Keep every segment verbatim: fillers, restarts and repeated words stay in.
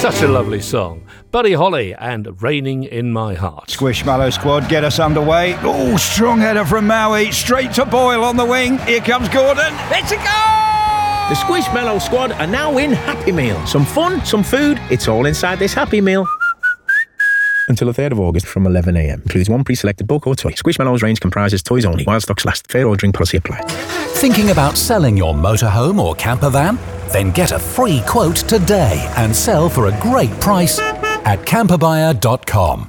Such a lovely song. Buddy Holly and Raining in My Heart. Squishmallow squad get us underway. Oh, strong header from Maui. Straight to Boyle on the wing. Here comes Gordon. It's a goal! The Squishmallow squad are now in Happy Meal. Some fun, some food. It's all inside this Happy Meal. Until the third of August from eleven a m. Includes one pre-selected book or toy. Squishmallows range comprises toys only. While stocks last. Fair ordering policy applied. Thinking about selling your motorhome or camper van? Then get a free quote today and sell for a great price at camper buyer dot com.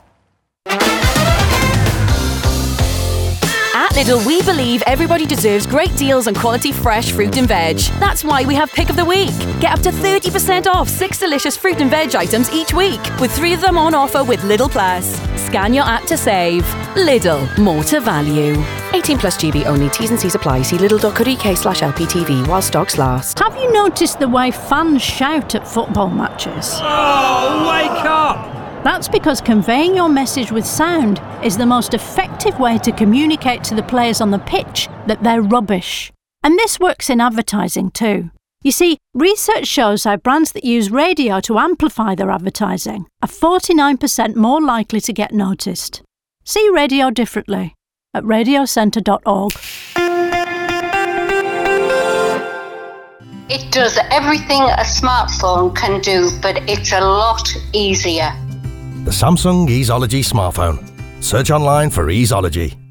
At Lidl, we believe everybody deserves great deals on quality fresh fruit and veg. That's why we have Pick of the Week. Get up to thirty percent off six delicious fruit and veg items each week, with three of them on offer with Lidl Plus. Scan your app to save. Lidl, more to value. eighteen plus G B only. T's and C's apply. See lidl dot co dot uk slash L P T V while stocks last. Have you noticed the way fans shout at football matches? Oh, wake up! That's because conveying your message with sound is the most effective way to communicate to the players on the pitch that they're rubbish. And this works in advertising too. You see, research shows how brands that use radio to amplify their advertising are forty-nine percent more likely to get noticed. See radio differently at radio centre dot org. It does everything a smartphone can do, but it's a lot easier. The Samsung Easeology smartphone. Search online for Easeology.